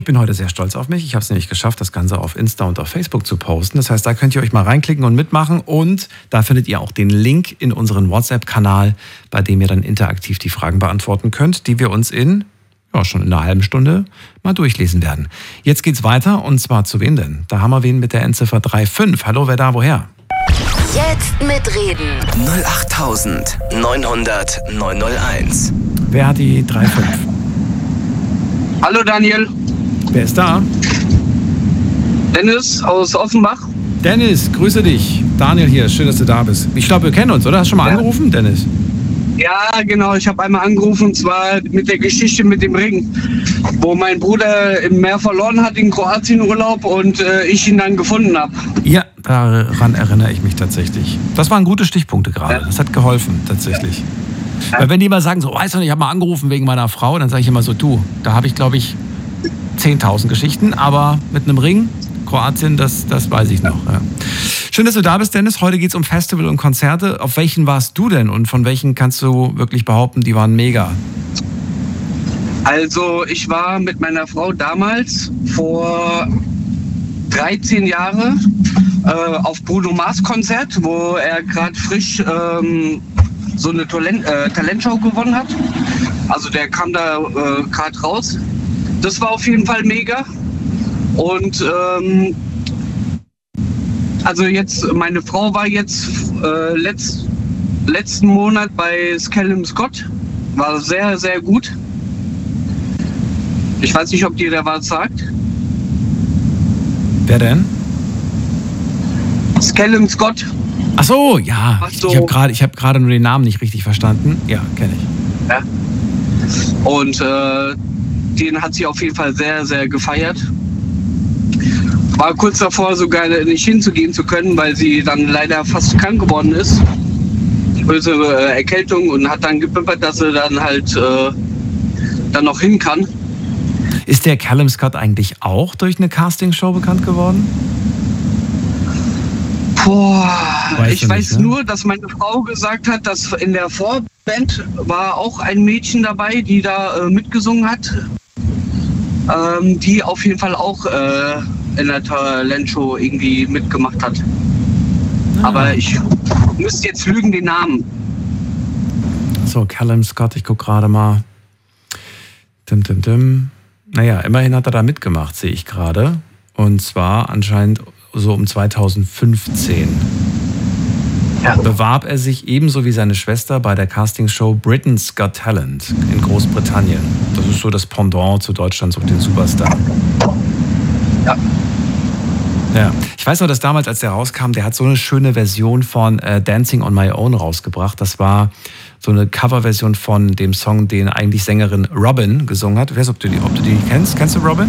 Ich bin heute sehr stolz auf mich. Ich habe es nämlich geschafft, das Ganze auf Insta und auf Facebook zu posten. Das heißt, da könnt ihr euch mal reinklicken und mitmachen. Und da findet ihr auch den Link in unseren WhatsApp-Kanal, bei dem ihr dann interaktiv die Fragen beantworten könnt, die wir uns schon in einer halben Stunde mal durchlesen werden. Jetzt geht's weiter, und zwar zu wem denn? Da haben wir wen mit der Endziffer 35. Hallo, wer da, woher? Jetzt mitreden. 08900 901. Wer hat die 35? Hallo Daniel. Wer ist da? Dennis aus Offenbach. Dennis, grüße dich. Daniel hier, schön, dass du da bist. Ich glaube, wir kennen uns, oder? Hast du schon mal angerufen, Dennis? Ja, genau. Ich habe einmal angerufen, und zwar mit der Geschichte mit dem Ring, wo mein Bruder im Meer verloren hat in Kroatien Urlaub und ich ihn dann gefunden habe. Ja, daran erinnere ich mich tatsächlich. Das waren gute Stichpunkte gerade. Das hat geholfen, tatsächlich. Weil wenn die immer sagen, so, weißt du nicht, ich habe mal angerufen wegen meiner Frau, dann sage ich immer so, du, da habe ich, glaube ich, 10.000 Geschichten, aber mit einem Ring, Kroatien, das weiß ich noch. Ja. Schön, dass du da bist, Dennis. Heute geht es um Festival und Konzerte. Auf welchen warst du denn und von welchen kannst du wirklich behaupten, die waren mega? Also ich war mit meiner Frau damals vor 13 Jahren auf Bruno Mars Konzert, wo er gerade frisch so eine Talentshow gewonnen hat. Also der kam da gerade raus. Das war auf jeden Fall mega. Und also jetzt, meine Frau war jetzt letzten Monat bei Callum Scott. War sehr, sehr gut. Ich weiß nicht, ob dir der was sagt. Wer denn? Callum Scott. Ach so, ja. So. Ich hab gerade nur den Namen nicht richtig verstanden. Ja, kenne ich. Ja. Und den hat sie auf jeden Fall sehr, sehr gefeiert. War kurz davor, sogar nicht hinzugehen zu können, weil sie dann leider fast krank geworden ist. Böse Erkältung, und hat dann gepimpert, dass sie dann halt dann noch hin kann. Ist der Callum Scott eigentlich auch durch eine Castingshow bekannt geworden? Boah, ich weiß ne? nur, dass meine Frau gesagt hat, dass in der Vorband war auch ein Mädchen dabei, die da mitgesungen hat. Die auf jeden Fall auch in der Talentshow irgendwie mitgemacht hat. Aber ich müsste jetzt lügen, den Namen. So, Callum Scott, ich gucke gerade mal. Naja, immerhin hat er da mitgemacht, sehe ich gerade. Und zwar anscheinend so um 2015. Ja. Bewarb er sich ebenso wie seine Schwester bei der Castingshow Britain's Got Talent in Großbritannien. Das ist so das Pendant zu Deutschland, Sucht den Superstar. Ja. Ja. Ich weiß noch, dass damals, als der rauskam, der hat so eine schöne Version von Dancing on My Own rausgebracht. Das war so eine Coverversion von dem Song, den eigentlich Sängerin Robin gesungen hat. Ich weiß nicht, ob du die kennst. Kennst du Robin?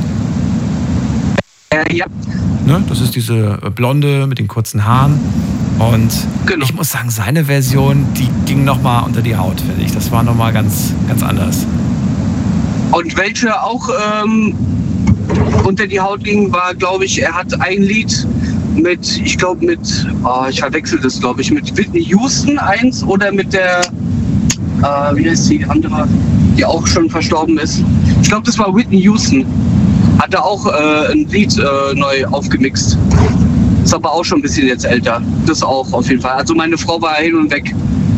Ja. Ne? Das ist diese Blonde mit den kurzen Haaren. Und genau. Ich muss sagen, seine Version, die ging nochmal unter die Haut, finde ich. Das war nochmal ganz, ganz anders. Und welche auch unter die Haut ging, war, glaube ich, er hat ein Lied ich verwechsel das, glaube ich, mit Whitney Houston eins oder mit der, wie heißt die andere, die auch schon verstorben ist. Ich glaube, das war Whitney Houston. Hat er auch ein Lied neu aufgemixt. Ist aber auch schon ein bisschen jetzt älter. Das auch auf jeden Fall. Also meine Frau war hin und weg.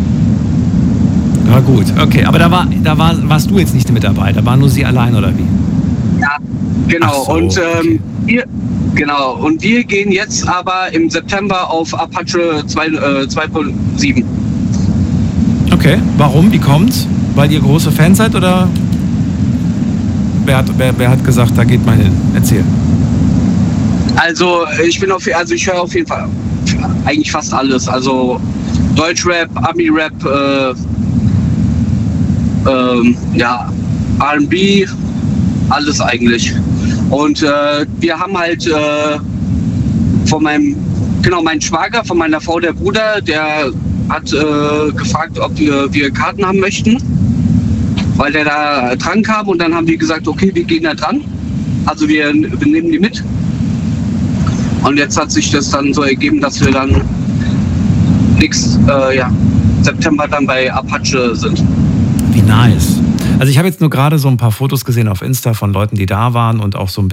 Ja gut, okay. Aber warst du jetzt nicht mit dabei? Da war nur sie allein, oder wie? Ja, genau. So, und okay. Und wir gehen jetzt aber im September auf Apache 2.7. Okay, warum? Wie kommt's? Weil ihr große Fans seid, oder wer hat gesagt, da geht man hin? Erzähl. Also ich höre auf jeden Fall eigentlich fast alles. Also Deutschrap, Ami-Rap, R&B, alles eigentlich. Und wir haben halt mein Schwager, von meiner Frau, der Bruder, der hat gefragt, ob wir Karten haben möchten, weil der da dran kam, und dann haben wir gesagt, okay, wir gehen da dran. Also wir nehmen die mit. Und jetzt hat sich das dann so ergeben, dass wir dann September dann bei Apache sind. Wie nice. Also ich habe jetzt nur gerade so ein paar Fotos gesehen auf Insta von Leuten, die da waren und auch so ein